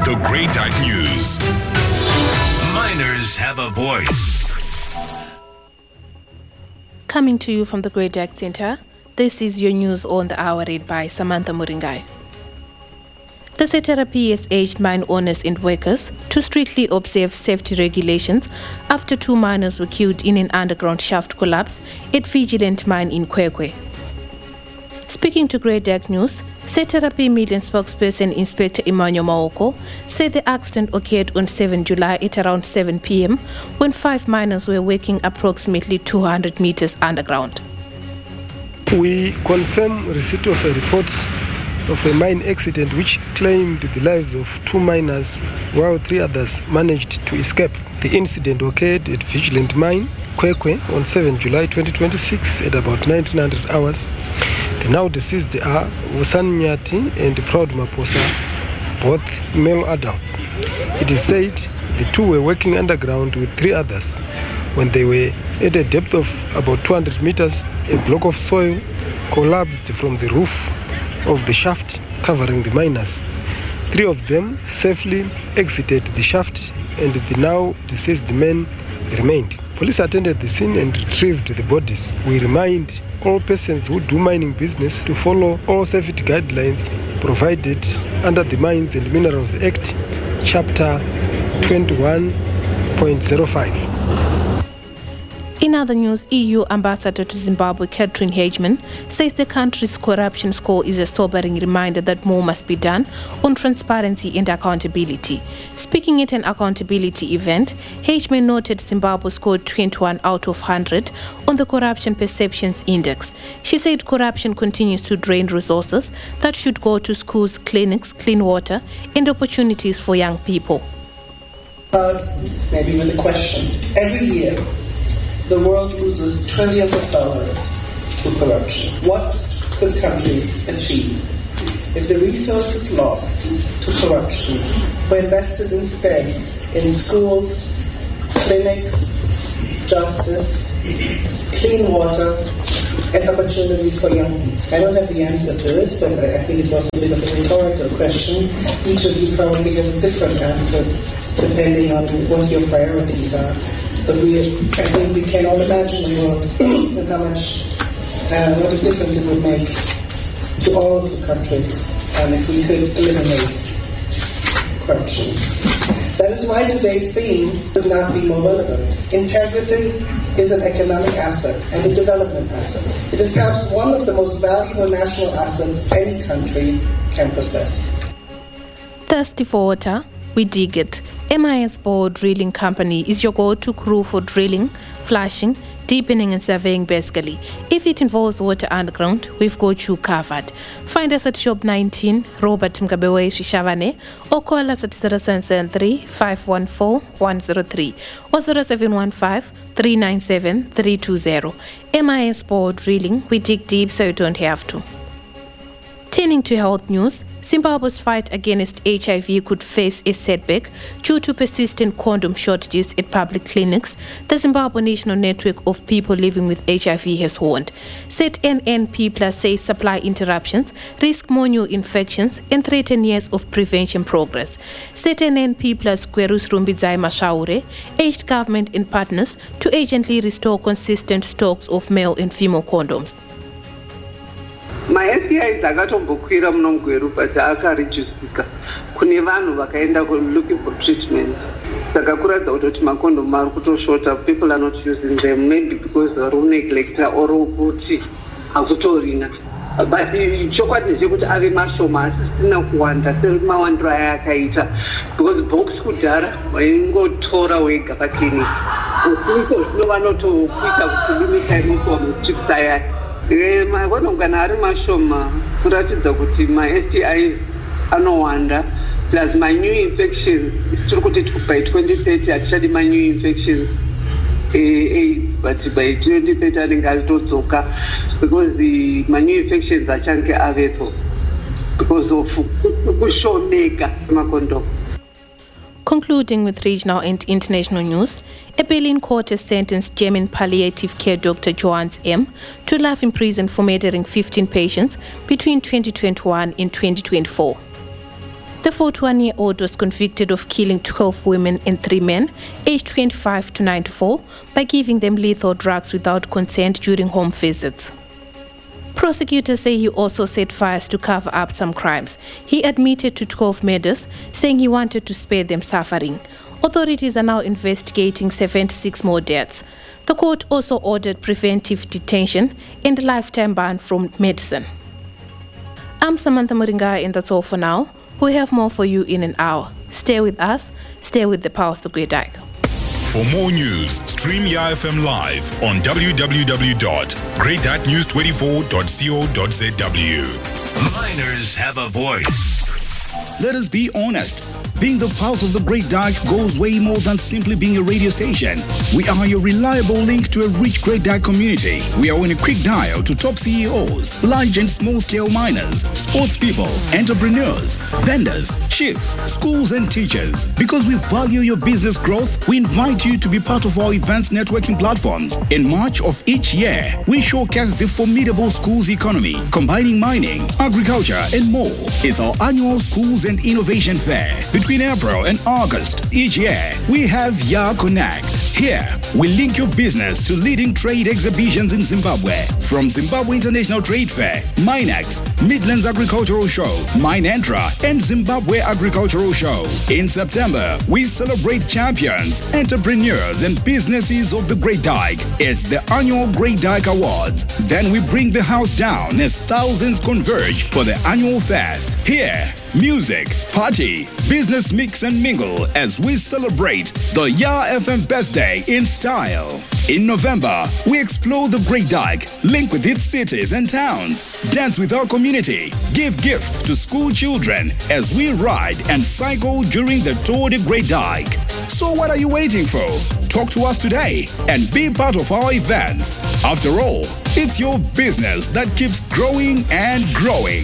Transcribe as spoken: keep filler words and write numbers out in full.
The Great Dark News. Miners have a voice. Coming to you from the Great Dark Center, this is your news on the hour read by Samantha Muringai. The Seterapy has urged mine owners and workers to strictly observe safety regulations after two miners were killed in an underground shaft collapse at Vigilant Mine in Kwekwe. Speaking to Great Dark News, Seterapy Media spokesperson Inspector Emmanuel Maoko said the accident occurred on the seventh of July at around seven p m when five miners were working approximately two hundred meters underground. We confirm receipt of a report of a mine accident which claimed the lives of two miners while three others managed to escape. The incident occurred at Vigilant Mine, Kwekwe, on the seventh of July twenty twenty-six at about nineteen hundred hours. The now deceased are Wusan Nyati and Proud Maposa, both male adults. It is said the two were working underground with three others. When they were at a depth of about two hundred meters, a block of soil collapsed from the roof of the shaft covering the miners. Three of them safely exited the shaft and the now deceased men remained. Police attended the scene and retrieved the bodies. We remind all persons who do mining business to follow all safety guidelines provided under the Mines and Minerals Act, Chapter twenty-one point oh five. In other news, E U Ambassador to Zimbabwe Catherine Hageman says the country's corruption score is a sobering reminder that more must be done on transparency and accountability. Speaking at an accountability event, Hageman noted Zimbabwe scored twenty-one out of one hundred on the Corruption Perceptions Index. She said corruption continues to drain resources that should go to schools, clinics, clean water, and opportunities for young people. Uh, maybe with a question. Every year, the world loses trillions of dollars to corruption. What could countries achieve if the resources lost to corruption were invested instead in schools, clinics, justice, clean water, and opportunities for young people? I don't have the answer to it, but I think it's also a bit of a rhetorical question. Each of you probably has a different answer depending on what your priorities are. But we, I think we can all imagine the world and how much, uh, what a difference it would make to all of the countries um, if we could eliminate corruption. That is why today's theme could not be more relevant. Integrity is an economic asset and a development asset. It is perhaps one of the most valuable national assets any country can possess. Thirsty for water? We dig it. M I S Bore Drilling Company is your go-to crew for drilling, flushing, deepening and surveying basically. If it involves water underground, we've got you covered. Find us at Shop nineteen, Robert Mgabewe Shishavane, or call us at zero seven seven three, five one four, one zero three or zero seven one five, three nine seven, three two zero. M I S Bore Drilling, we dig deep so you don't have to. Turning to health news, Zimbabwe's fight against H I V could face a setback due to persistent condom shortages at public clinics, the Zimbabwe National Network of People Living with H I V has warned. Z N N P Plus says supply interruptions risk more new infections and threaten years of prevention progress. Z N N P Plus Kwerus Rumbidzai Mashaure urged government and partners to urgently restore consistent stocks of male and female condoms. Ma-S T Is akatombokwira munongweru but akarejistika kune vanhu vakaenda looking for treatment. Saka kuratidza kuti makondomu ari kutoshota, people are not using them, maybe because vari kuneglecta or kuti hakutorina. But chokwadi ndechekuti ave mashoma asi sina kuwanda semawandiro aya akaita, because box kudhara waingotora wega paclinic. Usiso zvino vanotokuita kuti limita inokuwa aya. Makondomu kana ari mashoma kuratidza kuti ma-S T Is anowanda, plus ma-new infections tiri kuti by twenty thirty hatichadi ma-new infections AIDS, but by twenty thirty anenge atodzoka because the ma-new infections achange avepo because of kushomeka makondomu. Concluding with regional and international news, a Berlin court has sentenced German palliative care doctor Johannes M. to life in prison for murdering fifteen patients between twenty twenty-one and twenty twenty-four. The forty-one-year-old was convicted of killing twelve women and three men, aged twenty-five to ninety-four, by giving them lethal drugs without consent during home visits. Prosecutors say he also set fires to cover up some crimes. He admitted to twelve murders, saying he wanted to spare them suffering. Authorities are now investigating seventy-six more deaths. The court also ordered preventive detention and a lifetime ban from medicine. I'm Samantha Moringa, and that's all for now. We have more for you in an hour. Stay with us. Stay with the power of the Great Dyke. For more news, stream Y A F M live on w w w dot great dyke news twenty-four dot co dot z w. Miners have a voice. Let us be honest. Being the pulse of the Great Dyke goes way more than simply being a radio station. We are your reliable link to a rich Great Dyke community. We are on a quick dial to top C E Os, large and small-scale miners, sports people, entrepreneurs, vendors, chiefs, schools and teachers. Because we value your business growth, we invite you to be part of our events networking platforms. In March of each year, we showcase the formidable schools economy, combining mining, agriculture and more. It's our annual Schools and Innovation Fair. Between April and August each year, we have Y A Connect. Here, we link your business to leading trade exhibitions in Zimbabwe. From Zimbabwe International Trade Fair, Minex, Midlands Agricultural Show, Minentra, and Zimbabwe Agricultural Show. In September, we celebrate champions, entrepreneurs, and businesses of the Great Dyke. It's the annual Great Dyke Awards. Then we bring the house down as thousands converge for the annual fest. Here, music, party, business mix and mingle as we celebrate the Y A F M birthday in style. In November, we explore the Great Dyke, link with its cities and towns, dance with our community, give gifts to school children as we ride and cycle during the Tour de Great Dyke. So what are you waiting for? Talk to us today and be part of our events. After all, it's your business that keeps growing and growing.